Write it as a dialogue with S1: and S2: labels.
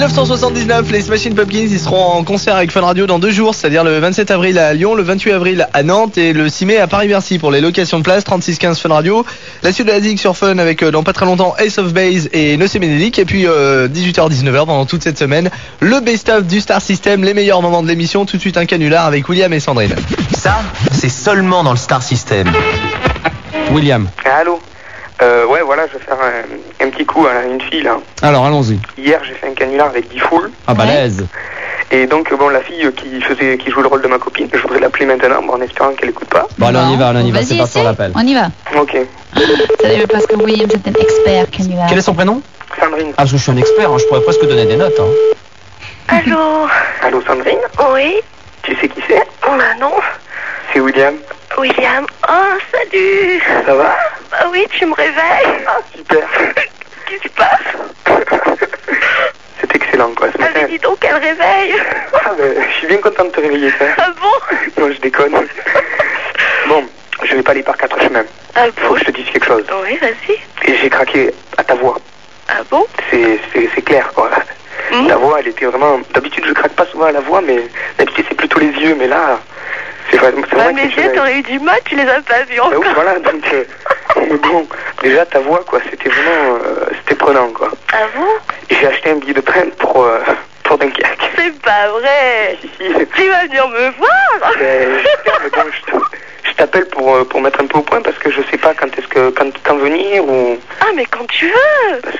S1: 1979, les Smashing Pumpkins, ils seront en concert avec Fun Radio dans 2 jours, c'est-à-dire le 27 avril à Lyon, le 28 avril à Nantes et le 6 mai à Paris-Bercy pour les locations de place, 3615 Fun Radio. La suite de la Zig sur Fun avec dans pas très longtemps Ace of Base et Nocé Ménélique. Et puis 18h-19h pendant toute cette semaine, le best-of du Star System, les meilleurs moments de l'émission. Tout de suite un canular avec William et Sandrine.
S2: Ça, c'est seulement dans le Star System.
S1: William.
S3: Allô. Ouais, voilà, je vais faire un petit coup à une fille là.
S1: Alors allons-y.
S3: Hier, j'ai fait un canular avec 10 foules.
S1: Ah balèze.
S3: Et donc, bon, la fille qui joue le rôle de ma copine, je voudrais l'appeler maintenant, en espérant qu'elle écoute pas.
S1: Bon, allez, on y va,
S4: Vas-y,
S1: c'est parti, on l'appelle.
S4: On y va.
S3: Ok.
S4: C'est parce que William, c'est un expert canular.
S1: Quel est son prénom?
S3: Sandrine.
S1: Ah, parce que je suis un expert, hein, je pourrais presque donner des notes. Hein.
S5: Allô?
S3: Allô, Sandrine?
S5: Oui?
S3: Tu sais qui c'est?
S5: Bah non.
S3: C'est William.
S5: William? Oh, salut!
S3: Ça va?
S5: Bah oui, tu me réveilles.
S3: Ah, super.
S5: Qu'est-ce qui se passe?
S3: C'est excellent, quoi, ce matin.
S5: Allez, dis donc, quel réveil!
S3: Ah, je suis bien content de te réveiller, ça.
S5: Ah bon?
S3: Non, je déconne. Bon, je vais pas aller par 4 chemins.
S5: Ah
S3: Faut
S5: bon?
S3: que je te dise quelque chose.
S5: Oui, vas-y.
S3: Et j'ai craqué à ta voix.
S5: Ah bon?
S3: C'est clair, quoi. Ta voix, elle était vraiment... D'habitude, je craque pas souvent à la voix, mais d'habitude, c'est plutôt les yeux. Mais là, c'est vraiment...
S5: Bah, mes yeux, t'aurais eu du mal, tu les as pas vus encore.
S3: Ah oui, voilà, donc... mais bon, déjà, ta voix, quoi, c'était vraiment... c'était prenant, quoi.
S5: Ah bon?
S3: Et j'ai acheté un billet de train pour Dunkerque.
S5: C'est pas vrai.
S3: Si.
S5: Tu vas venir me voir?
S3: J'espère, mais bon, je t'appelle pour mettre un peu au point, parce que je sais pas quand venir, ou...
S5: Ah, mais quand tu veux.
S3: Parce